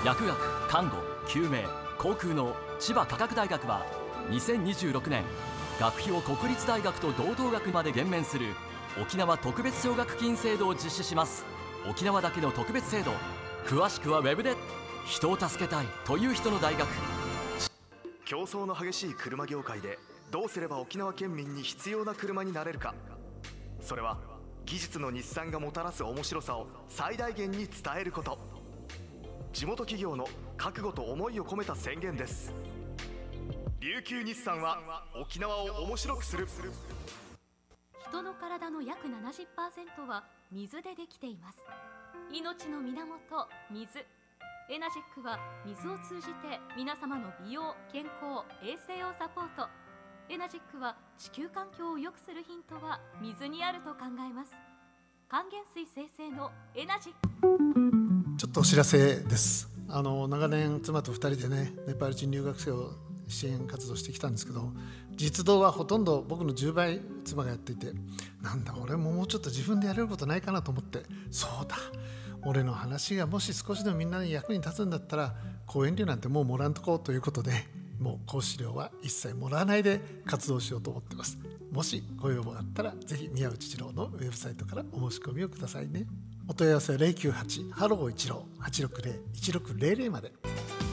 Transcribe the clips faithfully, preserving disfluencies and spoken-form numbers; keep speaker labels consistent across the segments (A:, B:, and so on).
A: 薬学、看護、救命、航空の千葉科学大学はにせんにじゅうろくねん学費を国立大学と同等額まで減免する沖縄特別奨学金制度を実施します。沖縄だけの特別制度、詳しくはウェブで。人を助けたいという人の大学。
B: 競争の激しい車業界でどうすれば沖縄県民に必要な車になれるか。それは技術の日産がもたらす面白さを最大限に伝えること。地元企業の覚悟と思いを込めた宣言です。琉球日産は沖縄を面白くする。
C: 人の体の約 ななじゅっパーセント は水でできています。命の源、水。エナジックは水を通じて皆様の美容、健康、衛生をサポート。エナジックは地球環境を良くするヒントは水にあると考えます。還元水生成のエナジック。
D: ちょっとお知らせです。あの長年妻とふたりでね、ネパール人留学生を支援活動してきたんですけど、実動はほとんど僕のじゅうばい妻がやっていて、なんだ俺ももうちょっと自分でやれることないかなと思って、そうだ俺の話がもし少しでもみんなに役に立つんだったら講演料なんてもうもらんとこうということで、もう講師料は一切もらわないで活動しようと思ってます。もしご要望があったらぜひ宮内一郎のウェブサイトからお申し込みをくださいね。お問い合わせは ゼロきゅうはち ハロー一郎 はちろくゼロ いちろくゼロゼロ まで。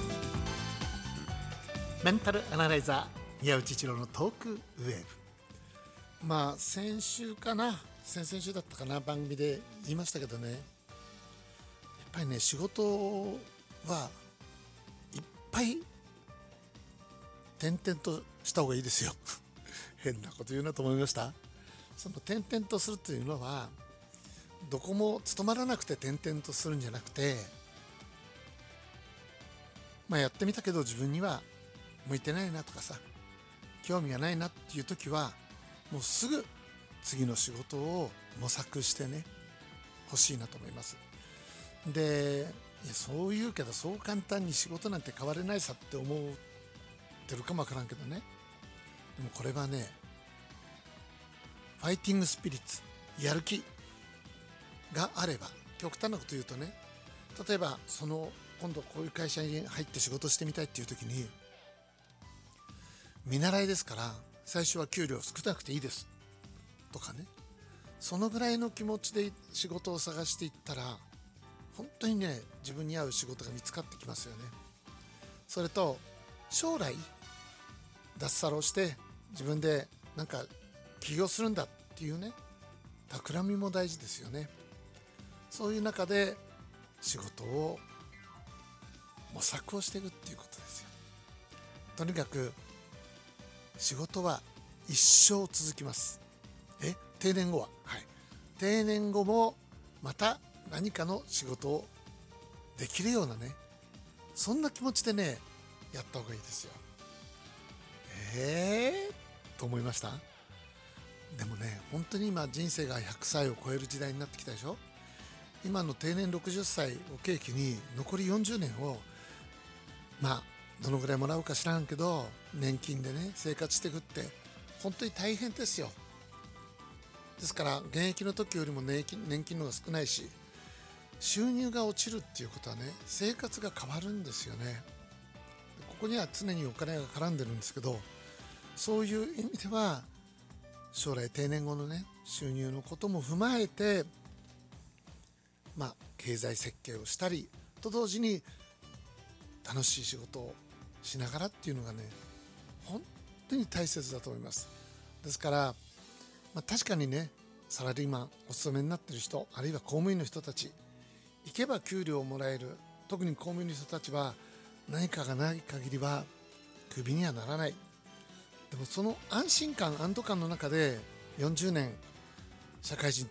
D: メンタルアナライザー宮内一郎のトークウェーブ。まあ先週かな先々週だったかな、番組で言いましたけどね、やっぱりね仕事はいっぱい転々とした方がいいですよ変なこと言うなと思いました。その転々とするというのはどこも務まらなくて転々とするんじゃなくて、まあやってみたけど自分には向いてないなとかさ、興味がないなっていう時はもうすぐ次の仕事を模索してね欲しいなと思います。で、いやそう言うけどそう簡単に仕事なんて変われないさって思ってるかもわからんけどね、でもこれはねファイティングスピリッツ、やる気があれば、極端なこと言うとね、例えばその今度こういう会社に入って仕事してみたいっていう時に、見習いですから最初は給料少なくていいですとかね、そのぐらいの気持ちで仕事を探していったら本当にね自分に合う仕事が見つかってきますよね。それと将来脱サラをして自分でなんか起業するんだっていうね企みも大事ですよね。そういう中で仕事を模索をしていくっていうことですよ。とにかく仕事は一生続きます。え定年後は、はい、定年後もまた何かの仕事をできるようなね、そんな気持ちでねやった方がいいですよ。えーと思いました。でもね本当に今人生がひゃくさいを超える時代になってきたでしょ。今の定年ろくじゅっさいを契機に残りよんじゅうねんをまあどのぐらいもらうか知らんけど年金でね生活していくって本当に大変ですよ。ですから現役の時よりも年金、年金の方が少ないし、収入が落ちるっていうことはね生活が変わるんですよね。ここには常にお金が絡んでるんですけど、そういう意味では将来定年後のね収入のことも踏まえてまあ経済設計をしたりと同時に楽しい仕事をしながらっていうのがね本当に大切だと思います。ですから、まあ、確かにねサラリーマンお勤めになっている人、あるいは公務員の人たち、行けば給料をもらえる、特に公務員の人たちは何かがない限りはクビにはならない。でもその安心感安堵感の中でよんじゅうねん社会人